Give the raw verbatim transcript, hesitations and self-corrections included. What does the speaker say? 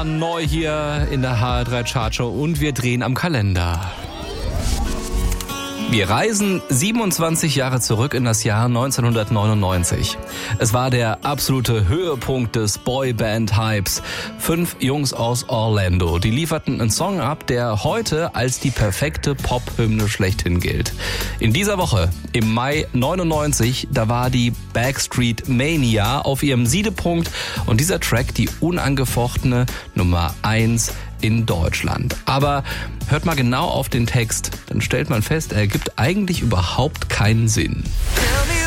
Jahr neu hier in der H R drei Chartshow und wir drehen am Kalender. Wir reisen siebenundzwanzig Jahre zurück in das Jahr neunzehnhundertneunundneunzig. Es war der absolute Höhepunkt des Boyband-Hypes. Fünf Jungs aus Orlando, die lieferten einen Song ab, der heute als die perfekte Pop-Hymne schlechthin gilt. In dieser Woche, im Mai neunundneunzig, da war die Backstreet Mania auf ihrem Siedepunkt und dieser Track die unangefochtene Nummer eins in Deutschland. Aber hört mal genau auf den Text, dann stellt man fest, er ergibt eigentlich überhaupt keinen Sinn.